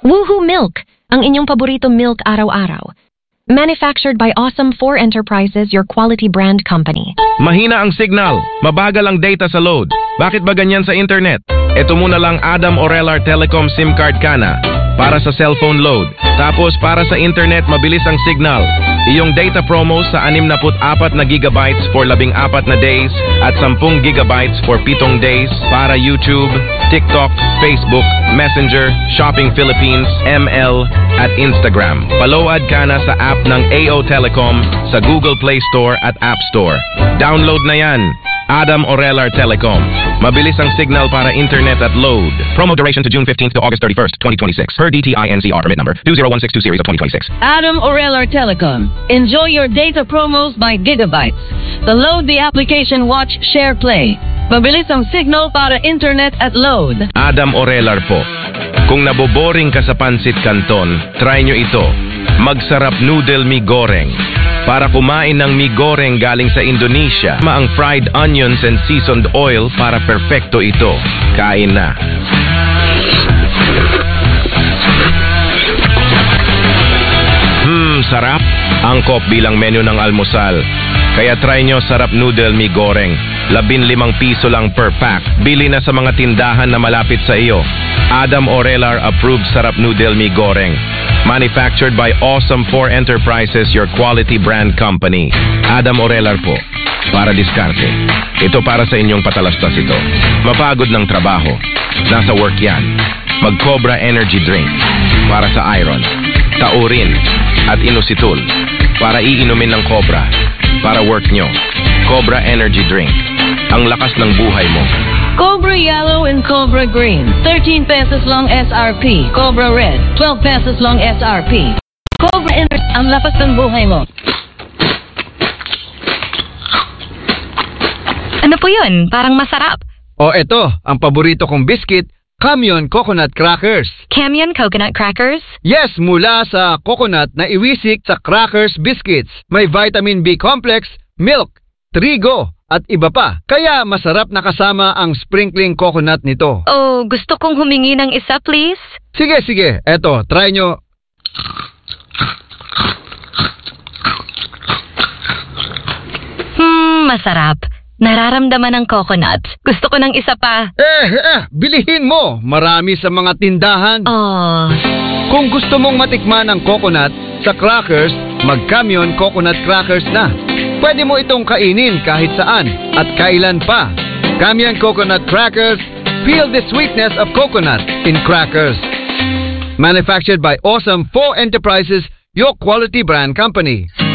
Woohoo Milk, ang inyong paborito milk araw-araw. Manufactured by Awesome 4 Enterprises, your quality brand company. Mahina ang signal, mabagal ang data sa load. Bakit ba ganyan sa internet? Ito muna lang Adam Orelar Telecom SIM card ka na para sa cellphone load. Tapos para sa internet, mabilis ang signal. Iyong data promo sa 64 na gigabytes for 14 na days at 10 gigabytes for 7 days para YouTube, TikTok, Facebook, Messenger, Shopping Philippines, ML at Instagram. Paload ka na sa app ng AO Telecom sa Google Play Store at App Store. Download na yan. Adam Orelar Telecom. Mabilis ang signal para internet at load. Promo duration to June 15th to August 31st, 2026. Per DTI NCR permit number 20162 series of 2026. Adam Orelar Telecom. Enjoy your data promos by gigabytes. Load the application, watch, share, play. Mabilis ang signal para internet at load. Adam Orelar po. Kung naboboring ka sa Pansit Canton, try nyo ito. Magsarap noodle mi goreng. Para kumain ng mi goreng galing sa Indonesia, ang fried onions and seasoned oil para perfecto ito. Kain na. Sarap. Angkop bilang menu ng almusal. Kaya try nyo sarap noodle mi goreng. 15 piso lang per pack. Bili na sa mga tindahan na malapit sa iyo. Adam Orelar approved sarap noodle mi goreng. Manufactured by Awesome 4 Enterprises, your quality brand company. Adam Orelar po. Para diskarte. Ito para sa inyong patalastas ito. Mapagod ng trabaho. Nasa work yan. Mag-Cobra Energy Drink. Para sa iron. Taurin. At inositol. Para iinumin ng Cobra. Para work nyo. Cobra Energy Drink. Ang lakas ng buhay mo. Cobra Yellow and Cobra Green. 13 pesos long SRP. Cobra Red. 12 pesos long SRP. Cobra Energy. Ang lakas ng buhay mo. Ano po yun? Parang masarap. O eto, ang paborito kong biscuit, Camion Coconut Crackers. Camion Coconut Crackers? Yes, mula sa coconut na iwisik sa Crackers Biscuits. May vitamin B complex, milk, trigo, at iba pa. Kaya masarap na kasama ang sprinkling coconut nito. Oh, gusto kong humingi ng isa, please. Sige. Eto, try nyo. Masarap. Nararamdaman ng coconut. Gusto ko ng isa pa. Bilihin mo. Marami sa mga tindahan. Oh. Kung gusto mong matikman ang coconut sa crackers, mag-Camion Coconut Crackers na. Pwede mo itong kainin kahit saan at kailan pa. Camion Coconut Crackers, feel the sweetness of coconut in crackers. Manufactured by Awesome 4 Enterprises, your quality brand company.